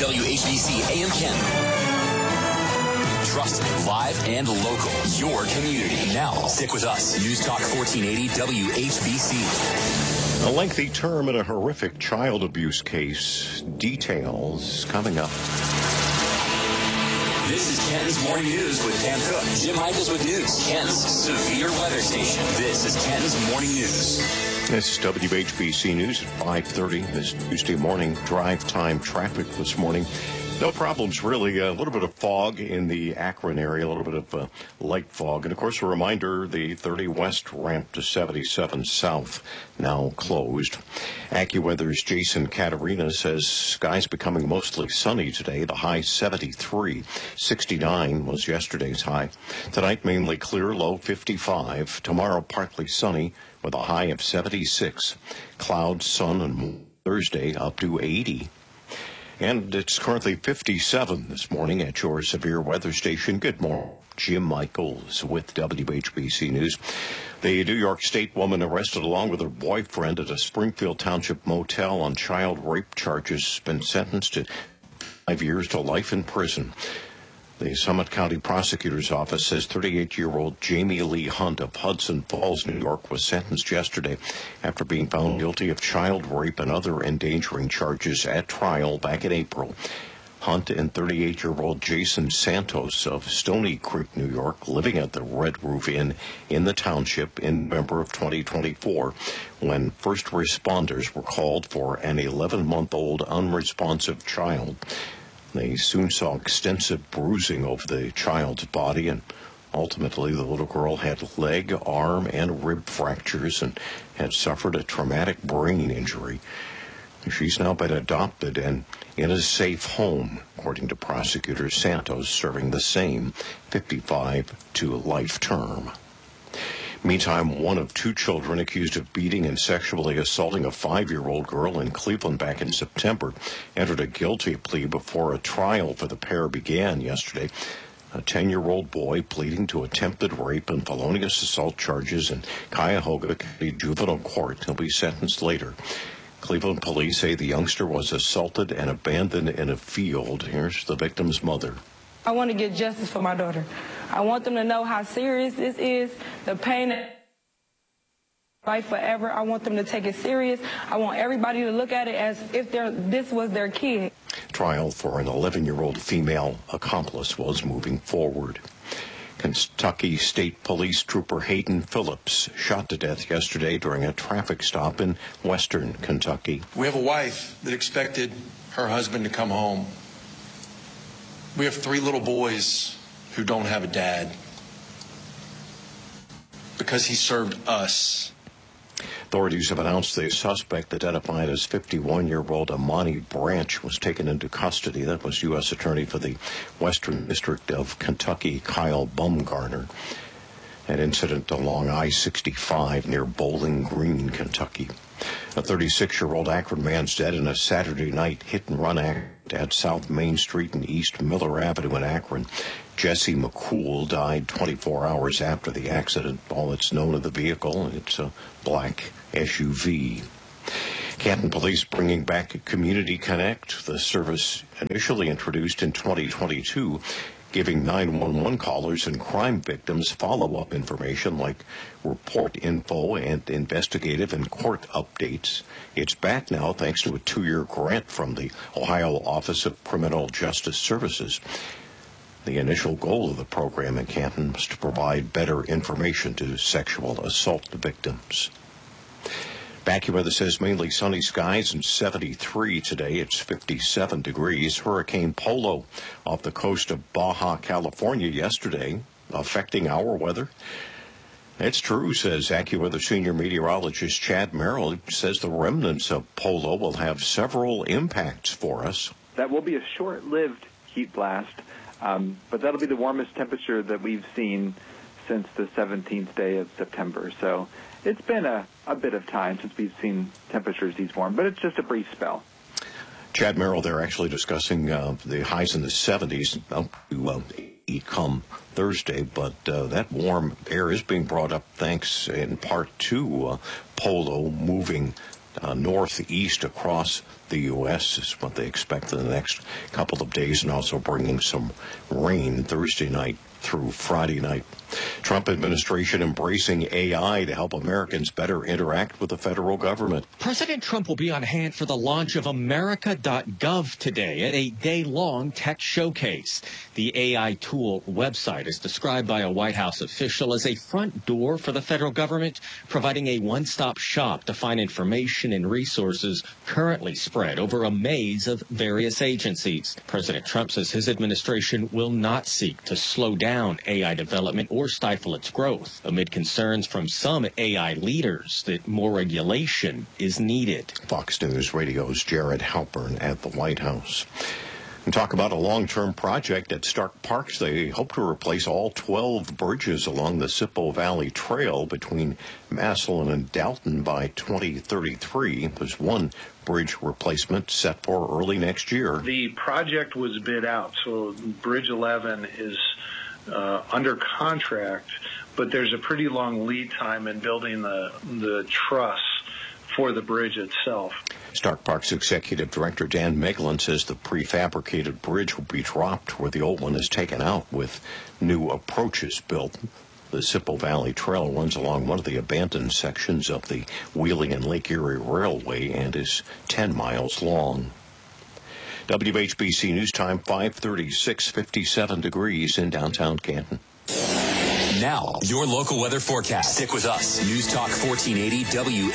WHBC AM Canton. Trusted, live, and local. Your community. Now, stick with us. News Talk 1480 WHBC. A lengthy term in a horrific child abuse case. Details coming up. This is Kenton's Morning News with Dan Cook. Jim Michaels with news. Kenton's severe weather station. This is Kenton's Morning News. This is WHBC News at 5:30 this Tuesday morning. Drive time traffic this morning. No problems, really. A little bit of fog in the Akron area, a little bit of light fog. And, of course, a reminder, the 30 West ramp to 77 South now closed. AccuWeather's Jason Caterina says skies becoming mostly sunny today. The high 73. 69 was yesterday's high. Tonight, mainly clear, low 55. Tomorrow, partly sunny with a high of 76. Clouds, sun, and Thursday up to 80. And it's currently 57 this morning at your severe weather station. Good morning. Jim Michaels with WHBC News. The New York State woman arrested along with her boyfriend at a Springfield Township motel on child rape charges has been sentenced to 5 years to life in prison. The Summit County Prosecutor's Office says 38-year-old Jamie Lee Hunt of Hudson Falls, New York, was sentenced yesterday after being found guilty of child rape and other endangering charges at trial back in April. Hunt and 38-year-old Jason Santos of Stony Creek, New York, living at the Red Roof Inn in the township in November of 2024, when first responders were called for an 11-month-old unresponsive child. They soon saw extensive bruising over the child's body, and ultimately the little girl had leg, arm, and rib fractures and had suffered a traumatic brain injury. She's now been adopted and in a safe home, according to prosecutor Santos, serving the same 55 to life term. Meantime, one of two children accused of beating and sexually assaulting a 5-year-old girl in Cleveland back in September entered a guilty plea before a trial for the pair began yesterday. A 10-year-old boy pleading to attempted rape and felonious assault charges in Cuyahoga County Juvenile Court. He'll be sentenced later. Cleveland police say the youngster was assaulted and abandoned in a field. Here's the victim's mother. I want to get justice for my daughter. I want them to know how serious this is, the pain life forever. I want them to take it serious. I want everybody to look at it as if this was their kid. Trial for an 11-year-old female accomplice was moving forward. Kentucky State Police Trooper Hayden Phillips shot to death yesterday during a traffic stop in western Kentucky. We have a wife that expected her husband to come home. We have 3 little boys who don't have a dad because he served us. Authorities have announced the suspect, identified as 51-year-old Amani Branch, was taken into custody. That was U.S. Attorney for the Western District of Kentucky, Kyle Bumgarner. An incident along I-65 near Bowling Green, Kentucky. A 36-year-old Akron man's dead in a Saturday night hit-and-run accident at South Main Street and East Miller Avenue in Akron. Jesse McCool died 24 hours after the accident. All that's known of the vehicle, it's a black SUV. Canton Police bringing back Community Connect, the service initially introduced in 2022, giving 911 callers and crime victims follow-up information like report info and investigative and court updates. It's back now thanks to a 2-year grant from the Ohio Office of Criminal Justice Services. The initial goal of the program in Canton was to provide better information to sexual assault victims. AccuWeather says mainly sunny skies and 73 today. It's 57 degrees. Hurricane Polo off the coast of Baja, California yesterday, affecting our weather. It's true, says AccuWeather senior meteorologist Chad Merrill. He says the remnants of Polo will have several impacts for us. That will be a short-lived heat blast, but that'll be the warmest temperature that we've seen since the 17th day of September. So it's been a bit of time since we've seen temperatures these warm, but it's just a brief spell. Chad Merrill, they're actually discussing the highs in the 70s to come Thursday, but that warm air is being brought up thanks in part to Polo moving northeast across the U.S. is what they expect in the next couple of days, and also bringing some rain Thursday night through Friday night. Trump administration embracing AI to help Americans better interact with the federal government. President Trump will be on hand for the launch of America.gov today at a day-long tech showcase. The AI tool website is described by a White House official as a front door for the federal government, providing a one-stop shop to find information and resources currently spread over a maze of various agencies. President Trump says his administration will not seek to slow down AI development or stifle its growth, amid concerns from some AI leaders that more regulation is needed. Fox News Radio's Jared Halpern at the White House. And talk about a long-term project at Stark Parks. They hope to replace all 12 bridges along the Cippo Valley Trail between Massillon and Dalton by 2033. There's one bridge replacement set for early next year. The project was bid out, so Bridge 11 is under contract, but there's a pretty long lead time in building the truss for the bridge itself. Stark Parks Executive Director Dan Meglin says the prefabricated bridge will be dropped where the old one is taken out with new approaches built. The Cippo Valley Trail runs along one of the abandoned sections of the Wheeling and Lake Erie Railway and is 10 miles long. WHBC News Time, 5:36, 57 degrees in downtown Canton. Now, your local weather forecast. Stick with us. News Talk 1480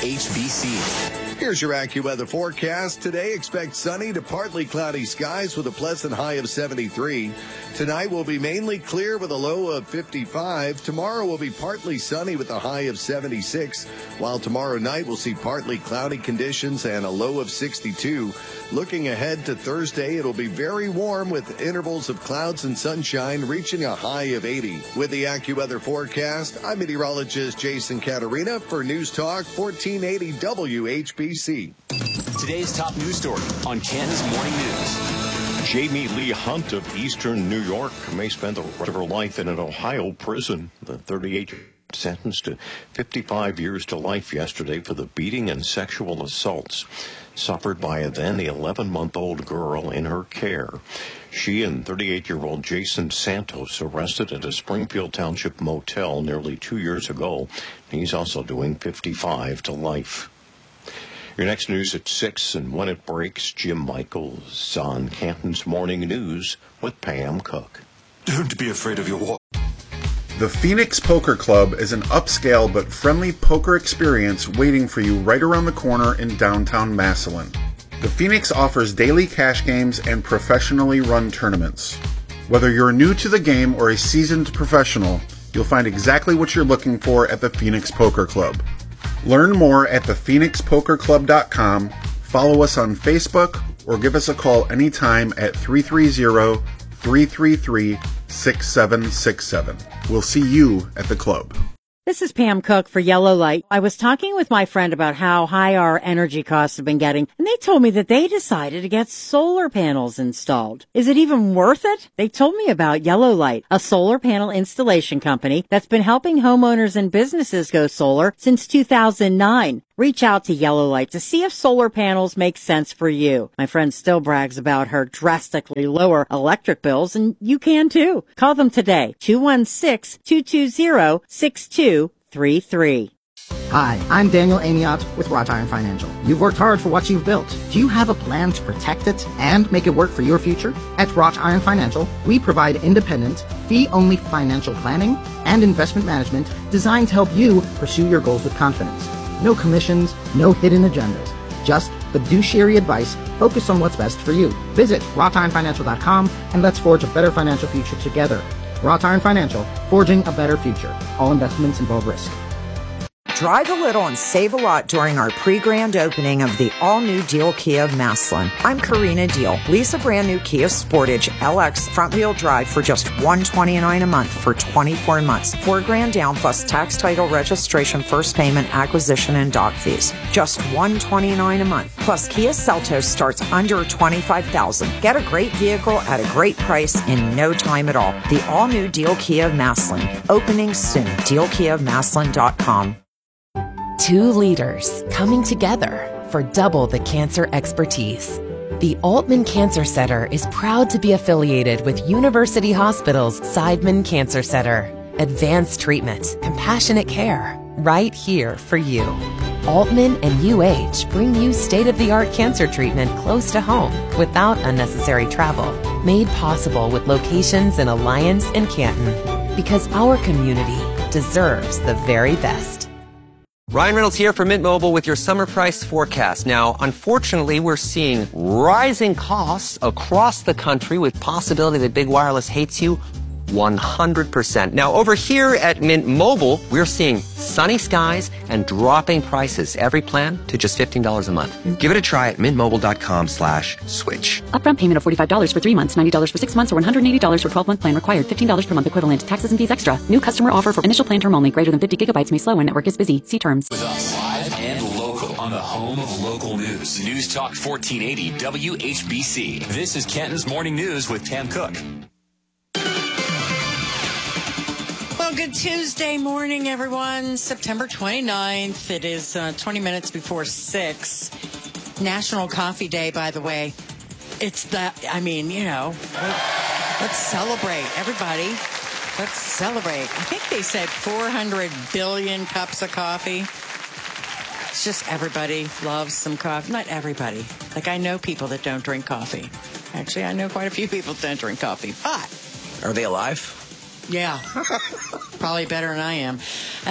WHBC. Here's your AccuWeather forecast. Today, expect sunny to partly cloudy skies with a pleasant high of 73. Tonight will be mainly clear with a low of 55. Tomorrow will be partly sunny with a high of 76, while tomorrow night we'll see partly cloudy conditions and a low of 62. Looking ahead to Thursday, it'll be very warm with intervals of clouds and sunshine reaching a high of 80. With the AccuWeather forecast, I'm meteorologist Jason Caterina for News Talk 1480 WHBC. Today's top news story on Canton's Morning News. Jamie Lee Hunt of Eastern New York may spend the rest of her life in an Ohio prison. The 38-year-old sentenced to 55 years to life yesterday for the beating and sexual assaults suffered by a then 11-month-old girl in her care. She and 38-year-old Jason Santos arrested at a Springfield Township motel nearly 2 years ago. He's also doing 55 to life. Your next news at 6, and when it breaks, Jim Michaels on Canton's Morning News with Pam Cook. Don't be afraid of your walk. The Phoenix Poker Club is an upscale but friendly poker experience waiting for you right around the corner in downtown Massillon. The Phoenix offers daily cash games and professionally run tournaments. Whether you're new to the game or a seasoned professional, you'll find exactly what you're looking for at the Phoenix Poker Club. Learn more at thephoenixpokerclub.com, follow us on Facebook, or give us a call anytime at 330-333-6767. We'll see you at the club. This is Pam Cook for Yellow Light. I was talking with my friend about how high our energy costs have been getting, and they told me that they decided to get solar panels installed. Is it even worth it? They told me about Yellow Light, a solar panel installation company that's been helping homeowners and businesses go solar since 2009. Reach out to Yellow Light to see if solar panels make sense for you. My friend still brags about her drastically lower electric bills, and you can too. Call them today, 216-220-6233. Hi, I'm Daniel Amiot with Wrought Iron Financial. You've worked hard for what you've built. Do you have a plan to protect it and make it work for your future? At Wrought Iron Financial, we provide independent, fee-only financial planning and investment management designed to help you pursue your goals with confidence. No commissions, no hidden agendas. Just fiduciary advice focused on what's best for you. Visit wroughtironfinancial.com and let's forge a better financial future together. Wrought Iron Financial, forging a better future. All investments involve risk. Drive a little and save a lot during our pre-grand opening of the all-new Deal Kia of Massillon. I'm Karina Deal. Lease a brand new Kia Sportage LX front-wheel drive for just $129 a month for 24 months. $4,000 down plus tax, title, registration, first payment, acquisition, and dock fees. Just $129 a month. Plus Kia Seltos starts under $25,000. Get a great vehicle at a great price in no time at all. The all-new Deal Kia of Massillon. Opening soon. DealKiaofMassillon.com. Two leaders coming together for double the cancer expertise. The Altman Cancer Center is proud to be affiliated with University Hospital's Seidman Cancer Center. Advanced treatment, compassionate care, right here for you. Altman and UH bring you state-of-the-art cancer treatment close to home without unnecessary travel. Made possible with locations in Alliance and Canton. Because our community deserves the very best. Ryan Reynolds here for Mint Mobile with your summer price forecast. Now, unfortunately, we're seeing rising costs across the country with possibility that big wireless hates you 100%. Now, over here at Mint Mobile, we're seeing sunny skies and dropping prices. Every plan to just $15 a month. Give it a try at mintmobile.com/switch. Upfront payment of $45 for 3 months, $90 for 6 months, or $180 for 12-month plan required. $15 per month equivalent. Taxes and fees extra. New customer offer for initial plan term only. Greater than 50 gigabytes may slow when network is busy. See terms. With us live and local on the home of local news. News Talk 1480 WHBC. This is Canton's Morning News with Tam Cook. Well, good Tuesday morning, everyone. September 29th. It is 20 minutes before 6. National Coffee Day, by the way. It's that, let's celebrate. Everybody, let's celebrate. I think they said 400 billion cups of coffee. It's just everybody loves some coffee. Not everybody. Like, I know people that don't drink coffee. Actually, I know quite a few people that don't drink coffee. But are they alive? Yeah, probably better than I am.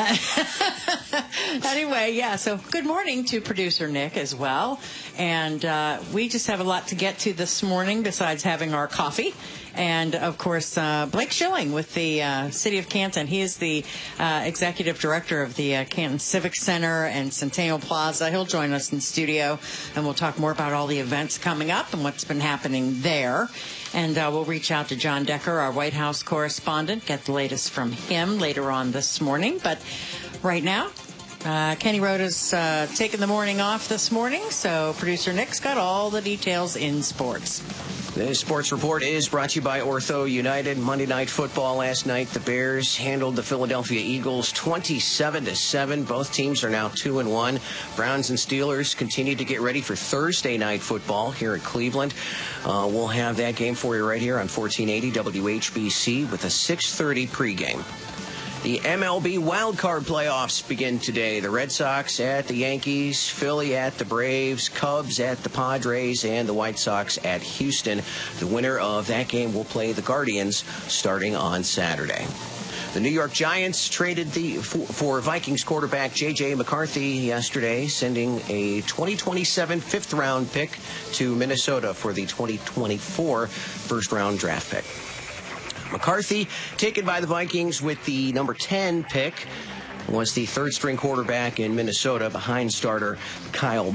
Anyway, yeah, so good morning to producer Nick as well. And we just have a lot to get to this morning besides having our coffee. And, of course, Blake Schilling with the City of Canton. He is the executive director of the Canton Civic Center and Centennial Plaza. He'll join us in studio, and we'll talk more about all the events coming up and what's been happening there. And we'll reach out to John Decker, our White House correspondent, get the latest from him later on this morning. But right now, Kenny Rhoda's taking the morning off this morning, so producer Nick's got all the details in sports. The sports report is brought to you by Ortho United. Monday Night Football last night, the Bears handled the Philadelphia Eagles 27-7. Both teams are now 2-1. Browns and Steelers continue to get ready for Thursday Night Football here in Cleveland. We'll have that game for you right here on 1480 WHBC with a 6:30 pregame. The MLB wildcard playoffs begin today. The Red Sox at the Yankees, Philly at the Braves, Cubs at the Padres, and the White Sox at Houston. The winner of that game will play the Guardians starting on Saturday. The New York Giants traded for Vikings quarterback J.J. McCarthy yesterday, sending a 2027 fifth-round pick to Minnesota for the 2024 first-round draft pick. McCarthy, taken by the Vikings with the number 10 pick, was the third-string quarterback in Minnesota behind starter Kyler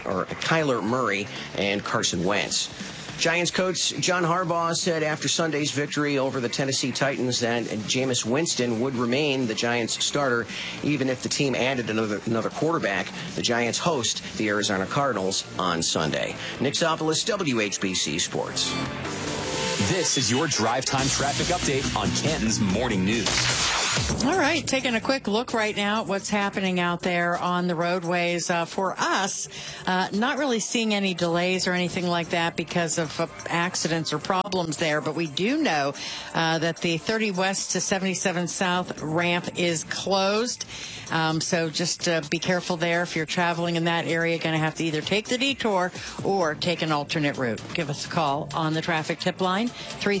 Murray and Carson Wentz. Giants coach John Harbaugh said after Sunday's victory over the Tennessee Titans that Jameis Winston would remain the Giants starter even if the team added another quarterback. The Giants host the Arizona Cardinals on Sunday. Nick Zopoulos, WHBC Sports. This is your drive time traffic update on Canton's Morning News. All right, taking a quick look right now at what's happening out there on the roadways. For us, not really seeing any delays or anything like that because of accidents or problems there, but we do know that the 30 West to 77 South ramp is closed. So just be careful there. If you're traveling in that area, you're going to have to either take the detour or take an alternate route. Give us a call on the traffic tip line,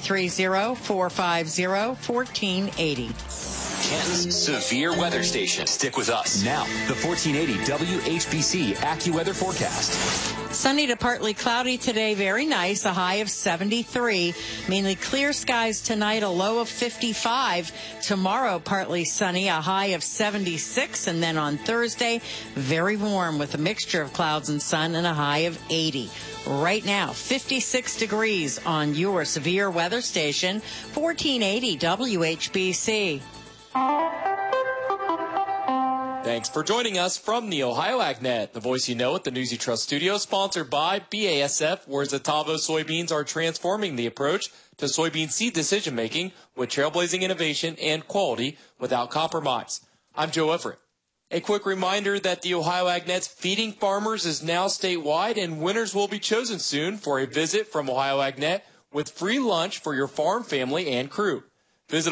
330-450-1480. Canton's severe weather station. Stick with us. Now, the 1480 WHBC AccuWeather forecast. Sunny to partly cloudy today. Very nice. A high of 73. Mainly clear skies tonight. A low of 55. Tomorrow, partly sunny. A high of 76. And then on Thursday, very warm with a mixture of clouds and sun and a high of 80. Right now, 56 degrees on your severe weather station. 1480 WHBC. Thanks for joining us from the Ohio AgNet, the voice you know at the News You Trust studio, sponsored by BASF, where Zetavo soybeans are transforming the approach to soybean seed decision-making with trailblazing innovation and quality without compromise. I'm Joe Everett. A quick reminder that the Ohio AgNet's Feeding Farmers is now statewide, and winners will be chosen soon for a visit from Ohio AgNet with free lunch for your farm family and crew. Visit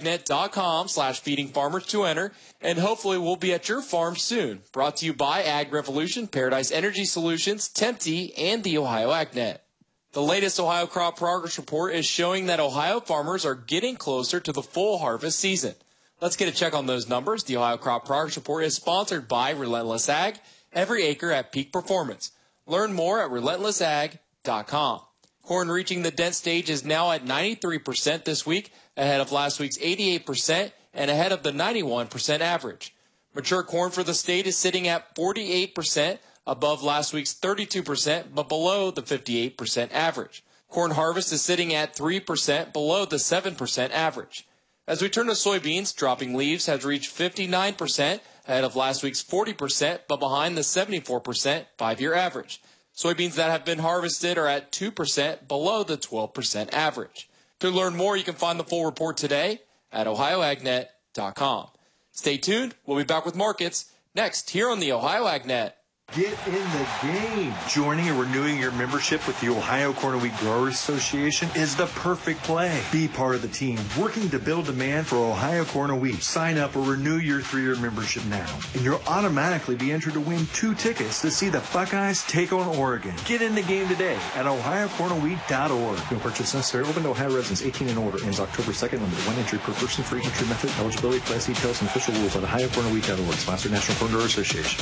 ohioagnet.com/feedingfarmers to enter, and hopefully we'll be at your farm soon. Brought to you by Ag Revolution, Paradise Energy Solutions, Tempti, and the Ohio AgNet. The latest Ohio Crop Progress Report is showing that Ohio farmers are getting closer to the full harvest season. Let's get a check on those numbers. The Ohio Crop Progress Report is sponsored by Relentless Ag, every acre at peak performance. Learn more at relentlessag.com. Corn reaching the dent stage is now at 93% this week, ahead of last week's 88% and ahead of the 91% average. Mature corn for the state is sitting at 48%, above last week's 32%, but below the 58% average. Corn harvest is sitting at 3%, below the 7% average. As we turn to soybeans, dropping leaves has reached 59%, ahead of last week's 40%, but behind the 74% five-year average. Soybeans that have been harvested are at 2%, below the 12% average. To learn more, you can find the full report today at ohioagnet.com. Stay tuned. We'll be back with markets next here on the Ohio AgNet. Get in the game. Joining or renewing your membership with the Ohio Corn and Wheat Growers Association is the perfect play. Be part of the team working to build demand for Ohio Corn and Wheat. Sign up or renew your 3-year membership now, and you'll automatically be entered to win 2 tickets to see the Buckeyes take on Oregon. Get in the game today at ohiocornandwheat.org. No purchase necessary. Open to Ohio residents 18 and older. Ends October 2nd. Limited 1 entry per person. Free entry method. Eligibility, class details, and official rules at ohiocornandwheat.org. Sponsored National Corn Growers Association.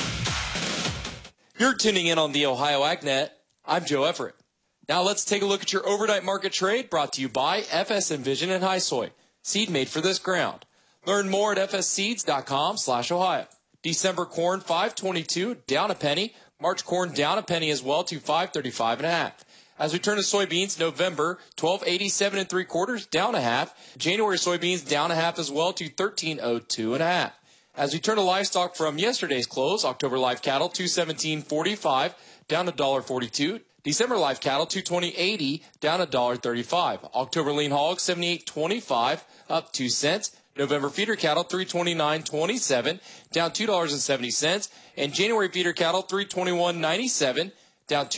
You're tuning in on the Ohio AgNet. I'm Joe Everett. Now let's take a look at your overnight market trade brought to you by FS Envision and High Soy, seed made for this ground. Learn more at fsseeds.com/Ohio. December corn 5.22 down a penny. March corn down a penny as well to 5.35.5. As we turn to soybeans, November 12.87 3/4 down a half. January soybeans down a half as well to 13.02.5. As we turn to livestock from yesterday's close, October live cattle 217.45 down $1.42. December live cattle 220.80 down $1.35. October lean hogs 78.25 up 2 cents. November feeder cattle 329.27 down $2.70, and January feeder cattle 321.97 down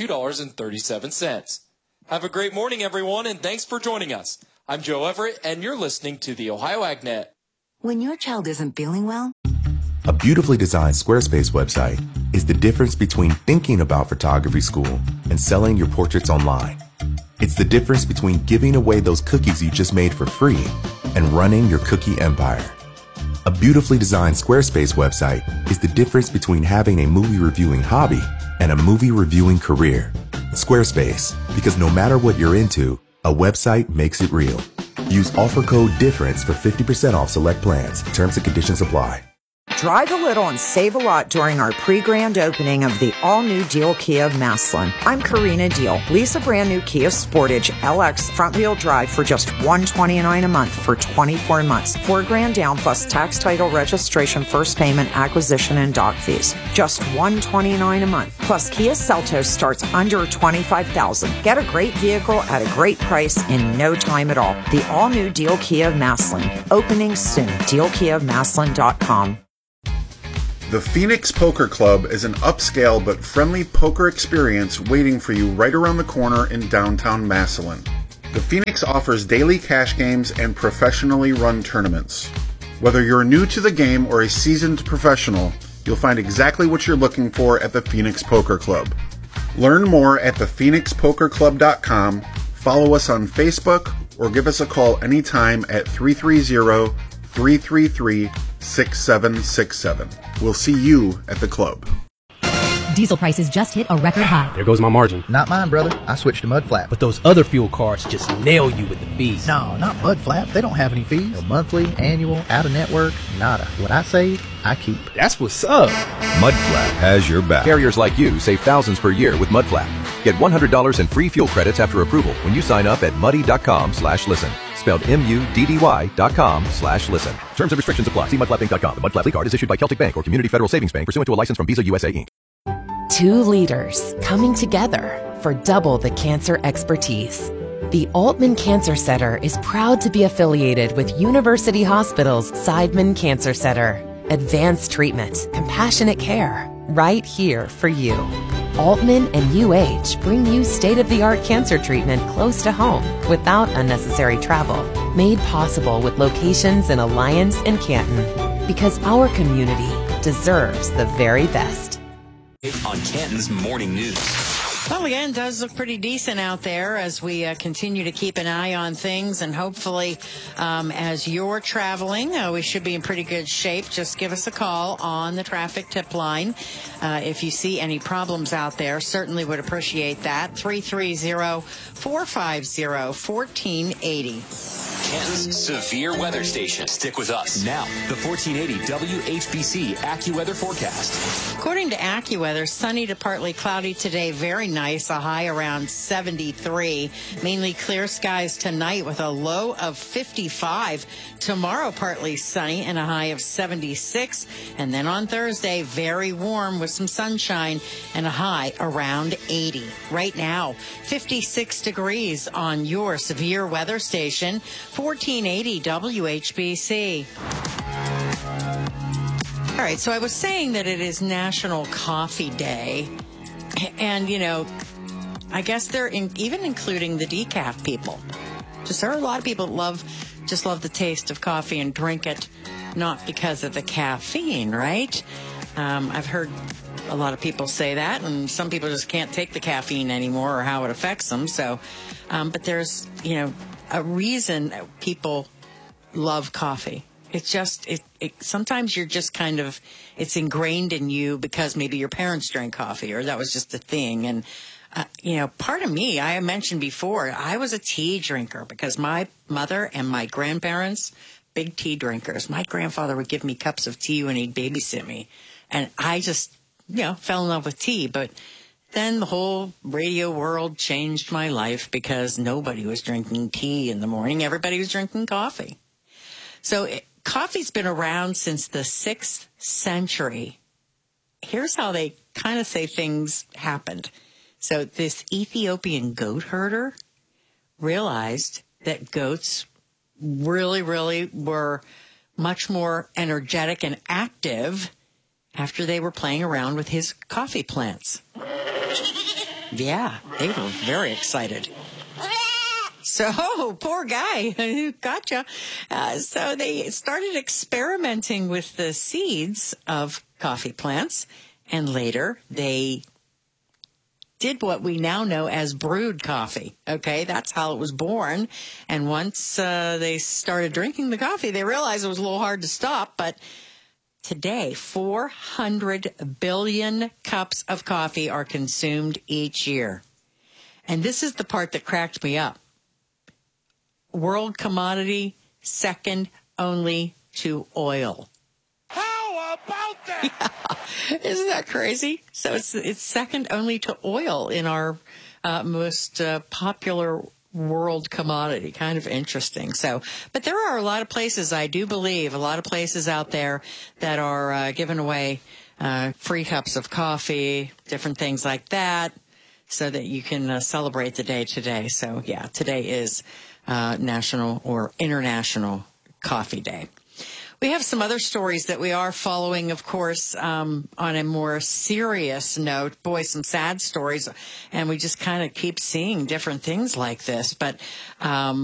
$2.37. Have a great morning, everyone, and thanks for joining us. I'm Joe Everett, and you're listening to the Ohio AgNet. When your child isn't feeling well, a beautifully designed Squarespace website is the difference between thinking about photography school and selling your portraits online. It's the difference between giving away those cookies you just made for free and running your cookie empire. A beautifully designed Squarespace website is the difference between having a movie reviewing hobby and a movie reviewing career. Squarespace, because no matter what you're into, a website makes it real. Use offer code DIFFERENCE for 50% off select plans. Terms and conditions apply. Drive a little and save a lot during our pre-grand opening of the all-new Deal Kia of Massillon. I'm Karina Deal. Lease a brand new Kia Sportage LX front-wheel drive for just $129 a month for 24 months. $4,000 down plus tax, title, registration, first payment, acquisition, and dock fees. Just $129 a month. Plus Kia Seltos starts under $25,000. Get a great vehicle at a great price in no time at all. The all-new Deal Kia of Massillon. Opening soon. DealKiaofMassillon.com. The Phoenix Poker Club is an upscale but friendly poker experience waiting for you right around the corner in downtown Massillon. The Phoenix offers daily cash games and professionally run tournaments. Whether you're new to the game or a seasoned professional, you'll find exactly what you're looking for at the Phoenix Poker Club. Learn more at thephoenixpokerclub.com, follow us on Facebook, or give us a call anytime at 330-333-6767. We'll see you at the club. Diesel prices just hit a record high. There goes my margin. Not mine, brother. I switched to Mud Flap. But those other fuel cards just nail you with the fees. No, not Mud Flap. They don't have any fees. No monthly, annual, out-of-network, nada. What I save, I keep. That's what's up. Mud Flap has your back. Carriers like you save thousands per year with Mud Flap. Get $100 in free fuel credits after approval when you sign up at muddy.com/listen. Spelled MUDDY.com/listen. Terms and restrictions apply. See mudflappinc.com. The Mud Flap card is issued by Celtic Bank or Community Federal Savings Bank pursuant to a license from Visa USA Inc. 2 leaders coming together for double the cancer expertise. The Altman Cancer Center is proud to be affiliated with University Hospital's Seidman Cancer Center. Advanced treatment, compassionate care, right here for you. Altman and UH bring you state-of-the-art cancer treatment close to home without unnecessary travel. Made possible with locations in Alliance and Canton. Because our community deserves the very best. On Canton's Morning News. Well, again, it does look pretty decent out there as we continue to keep an eye on things. And hopefully, as you're traveling, we should be in pretty good shape. Just give us a call on the traffic tip line. If you see any problems out there, certainly would appreciate that. 330-450-1480. Canton's severe weather station. Stick with us. Now, the 1480 WHBC AccuWeather forecast. According to AccuWeather, sunny to partly cloudy today. Very nice. A high around 73. Mainly clear skies tonight with a low of 55. Tomorrow, partly sunny and a high of 76. And then on Thursday, very warm with some sunshine and a high around 80. Right now, 56 degrees on your severe weather station. 1480 WHBC. All right, so I was saying that it is National Coffee Day. And, you know, I guess they're even including the decaf people. Just there are a lot of people that just love the taste of coffee and drink it, not because of the caffeine, right? I've heard a lot of people say that, and some people just can't take the caffeine anymore or how it affects them. So, but there's, you know, a reason people love coffee. It's just, sometimes you're just kind of, it's ingrained in you because maybe your parents drank coffee or that was just a thing. And, you know, part of me, I mentioned before, I was a tea drinker because my mother and my grandparents, big tea drinkers. My grandfather would give me cups of tea when he'd babysit me. And I just, you know, fell in love with tea. But then the whole radio world changed my life because nobody was drinking tea in the morning. Everybody was drinking coffee. So coffee's been around since the 6th century. Here's how they kind of say things happened. So this Ethiopian goat herder realized that goats really, really were much more energetic and active after they were playing around with his coffee plants. Yeah, they were very excited. So, poor guy, gotcha. So they started experimenting with the seeds of coffee plants, and later they did what we now know as brewed coffee. Okay, that's how it was born. And once they started drinking the coffee, they realized it was a little hard to stop. But today, 400 billion cups of coffee are consumed each year. And this is the part that cracked me up. World commodity, second only to oil. How about that? Yeah. Isn't that crazy? So it's second only to oil in our most popular world commodity. Kind of interesting. So, but there are a lot of places, I do believe, a lot of places out there that are giving away free cups of coffee, different things like that, so that you can celebrate the day today. So, yeah, today is National or International Coffee Day. We have some other stories that we are following, of course, on a more serious note. Boy, some sad stories, and we just kind of keep seeing different things like this. But